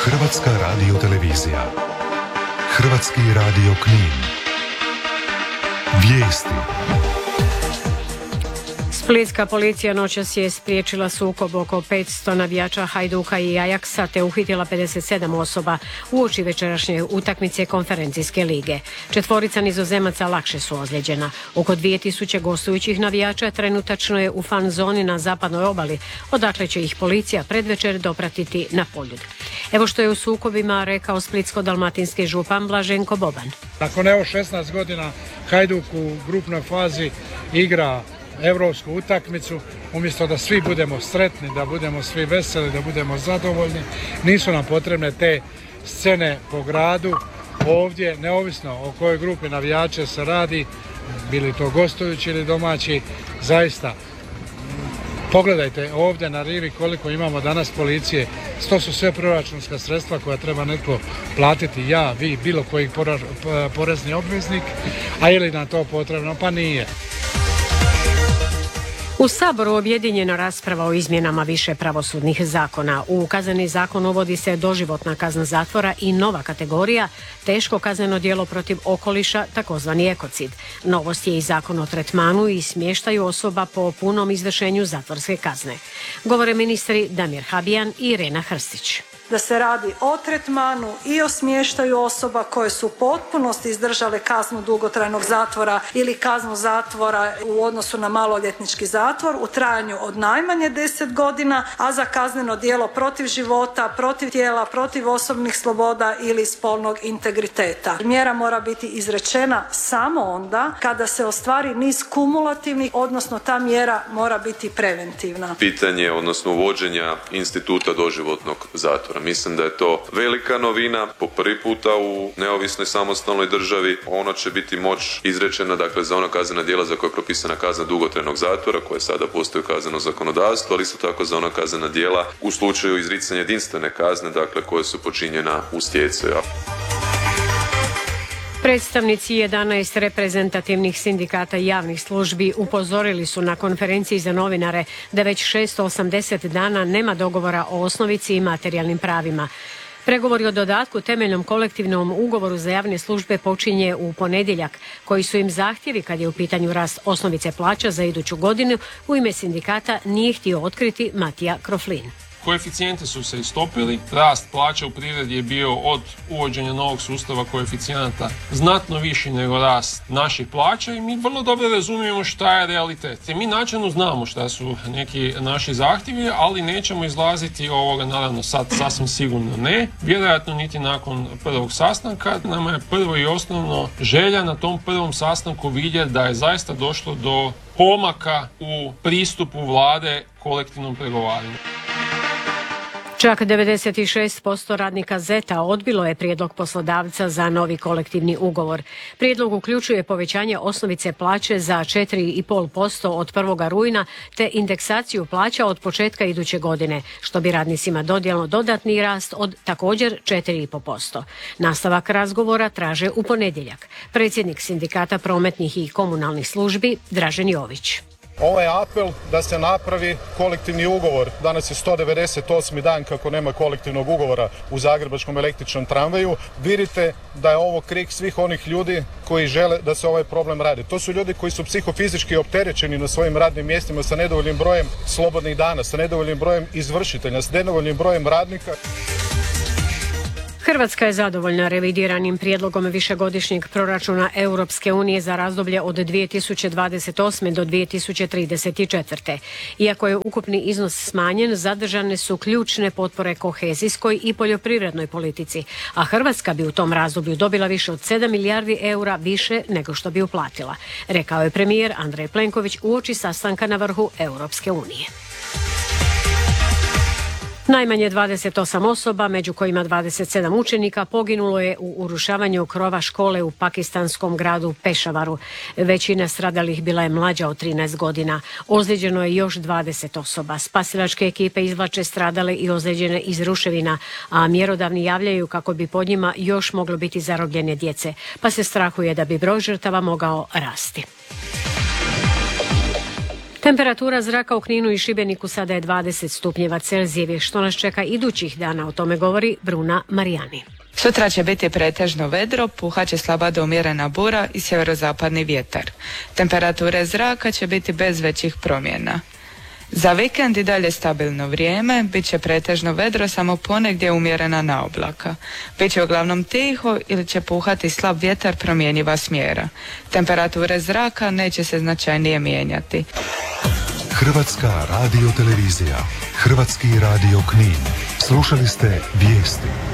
Hrvatska radiotelevizija. Hrvatski radio Knin. Vijesti. Splitska policija noćas je spriječila sukob oko 500 navijača Hajduka i Ajaksa te uhitila 57 osoba uoči večerašnje utakmice konferencijske lige. 4 Nizozemaca lakše su ozlijeđena. Oko 2000 gostujućih navijača trenutačno je u fan zoni na zapadnoj obali, odakle će ih policija predvečer dopratiti na Poljud. Evo što je u sukobima rekao splitsko-dalmatinski župan Blaženko Boban. Nakon 16 godina Hajduk u grupnoj fazi igra europsku utakmicu, umjesto da svi budemo sretni, da budemo svi veseli, da budemo zadovoljni, nisu nam potrebne te scene po gradu. Ovdje, neovisno o kojoj grupi navijača se radi, bili to gostujući ili domaći, zaista pogledajte ovdje na rivi koliko imamo danas policije. To su sve proračunska sredstva koja treba netko platiti, ja, vi, bilo koji porezni obveznik, a je li nam to potrebno? Pa nije. U Saboru objedinjena rasprava o izmjenama više pravosudnih zakona. U Kazneni zakon uvodi se doživotna kazna zatvora i nova kategorija, teško kazneno djelo protiv okoliša, takozvani ekocid. Novost je i zakon o tretmanu i smještaju osoba po punom izvršenju zatvorske kazne. Govore ministri Damir Habijan i Irena Hrstić. Da se radi o tretmanu i o smještaju osoba koje su u potpunosti izdržale kaznu dugotrajnog zatvora ili kaznu zatvora u odnosu na maloljetnički zatvor u trajanju od najmanje 10 godina, a za kazneno djelo protiv života, protiv tijela, protiv osobnih sloboda ili spolnog integriteta. Mjera mora biti izrečena samo onda kada se ostvari niz kumulativnih, odnosno ta mjera mora biti preventivna. Pitanje, odnosno uvođenja instituta doživotnog zatvora. Mislim da je to velika novina, po prvi puta u neovisnoj samostalnoj državi. Ono će biti moć izrečena, dakle, za ona kaznena djela za koje je propisana kazna dugotrajnog zatvora, koje sada postoji kazneno zakonodavstvo, ali isto tako za ona kaznena djela u slučaju izricanja jedinstvene kazne, dakle, koje su počinjena u stjecaju. Predstavnici 11 reprezentativnih sindikata javnih službi upozorili su na konferenciji za novinare da već 680 dana nema dogovora o osnovici i materijalnim pravima. Pregovori o dodatku temeljnom kolektivnom ugovoru za javne službe počinje u ponedjeljak, koji su im zahtjevi kad je u pitanju rast osnovice plaća za iduću godinu, u ime sindikata nije htio otkriti Matija Kroflin. Koeficijenti su se istopili, rast plaća u privredi je bio od uvođenja novog sustava koeficijenata znatno viši nego rast naših plaća i mi vrlo dobro razumijemo šta je realitet. I mi načelno znamo šta su neki naši zahtjevi, ali nećemo izlaziti naravno sad sasvim sigurno ne. Vjerojatno niti nakon prvog sastanka. Nama je prvo i osnovno želja na tom prvom sastanku vidjeti da je zaista došlo do pomaka u pristupu vlade kolektivnom pregovaranju. Čak 96% radnika ZET-a odbilo je prijedlog poslodavca za novi kolektivni ugovor. Prijedlog uključuje povećanje osnovice plaće za 4,5% od 1. rujna te indeksaciju plaća od početka iduće godine, što bi radnicima donijelo dodatni rast od također 4,5%. Nastavak razgovora traže u ponedjeljak. Predsjednik sindikata prometnih i komunalnih službi Dražen Jović. Ovo je apel da se napravi kolektivni ugovor. Danas je 198. dan kako nema kolektivnog ugovora u zagrebačkom električnom tramvaju. Vidite da je ovo krik svih onih ljudi koji žele da se ovaj problem radi. To su ljudi koji su psihofizički opterećeni na svojim radnim mjestima sa nedovoljnim brojem slobodnih dana, sa nedovoljnim brojem izvršitelja, sa nedovoljnim brojem radnika. Hrvatska je zadovoljna revidiranim prijedlogom višegodišnjeg proračuna Europske unije za razdoblje od 2028. do 2034. Iako je ukupni iznos smanjen, zadržane su ključne potpore kohezijskoj i poljoprivrednoj politici, a Hrvatska bi u tom razdoblju dobila više od 7 milijardi eura više nego što bi uplatila, rekao je premijer Andrej Plenković uoči sastanka na vrhu Europske unije. Najmanje 28 osoba, među kojima 27 učenika, poginulo je u urušavanju krova škole u pakistanskom gradu Pešavaru. Većina stradalih bila je mlađa od 13 godina. Ozlijeđeno je još 20 osoba. Spasilačke ekipe izvlače stradale i ozlijeđene iz ruševina, a mjerodavni javljaju kako bi pod njima još moglo biti zarobljene djece, pa se strahuje da bi broj žrtava mogao rasti. Temperatura zraka u Kninu i Šibeniku sada je 20 stupnjeva Celzijevih. Što nas čeka idućih dana, o tome govori Bruna Marijani. Sutra će biti pretežno vedro, puhat će slaba do umjerena bura i sjeverozapadni vjetar. Temperature zraka će biti bez većih promjena. Za vikend i dalje stabilno vrijeme, bit će pretežno vedro, samo ponegdje umjerena naoblaka. Biće uglavnom tiho ili će puhati slab vjetar promjenjiva smjera. Temperature zraka neće se značajnije mijenjati. Hrvatska radiotelevizija, Hrvatski radio Knin. Slušali ste vijesti.